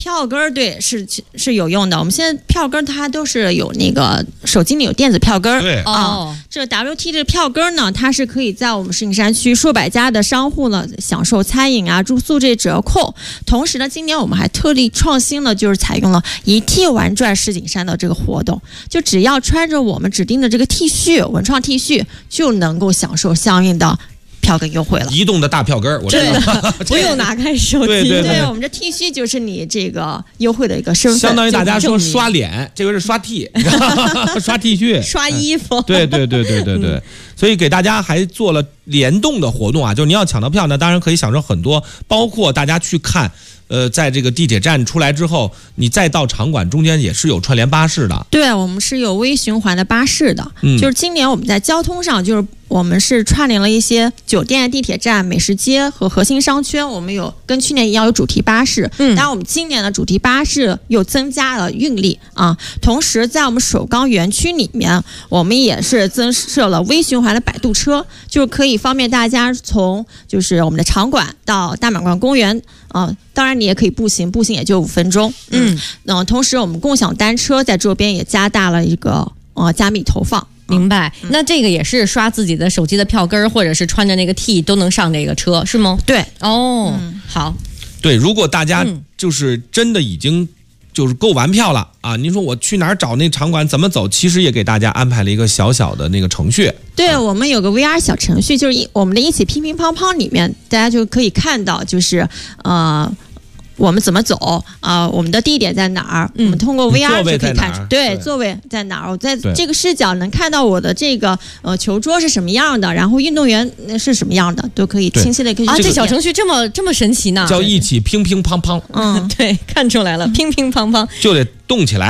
票根对是有用的。我们现在票根它都是有那个手机里有电子票根， 对这 WT 这个票根呢，它是可以在我们石景山区数百家的商户呢享受餐饮啊、住宿这折扣。同时呢，今年我们还特地创新了，就是采用了一T玩转石景山的这个活动，就只要穿着我们指定的这个 T 恤文创 T 恤，就能够享受相应的票根优惠了， 移动的大票根，我知道， 不用拿开手机。 对，我们这 T 恤就是你这个优惠的一个身份， 相当于大家说刷脸，这个是刷 T， 刷 T 恤， 刷衣服。 对，所以给大家还做了联动的活动啊，就是你要抢到票呢，当然可以享受很多，包括大家去看。在这个地铁站出来之后，你再到场馆中间也是有串联巴士的。 对，我们是有微循环的巴士的。就是今年我们在交通上，就是我们是串联了一些酒店、地铁站、美食街和核心商圈，我们有跟去年一样有主题巴士。当然，我们今年的主题巴士又增加了运力啊。同时，在我们首钢园区里面，我们也是增设了微循环的摆渡车，就是可以方便大家从就是我们的场馆到大满贯公园。当然你也可以步行也就5分钟。同时我们共享单车在周边也加大了一个加密投放。 明白。那这个也是刷自己的手机的票根，或者是穿着那个 T 都能上这个车，是吗？ 对。 好。 对，如果大家就是真的已经就是购完票了啊，您说我去哪儿找那场馆怎么走？其实也给大家安排了一个小小的那个程序。 对，我们有个 VR 小程序，就是我们的一起乒乒乓乓里面，大家就可以看到，就是我们怎么走我们的地点在哪儿？我们通过 VR 就可以看出，对，座位在哪儿？我在这个视角能看到我的这个球桌是什么样的，然后运动员是什么样的，都可以清晰的可以这小程序这么神奇呢？ 叫一起乒乒乓乓。 对，看出来了，乒乒乓乓就得动起来。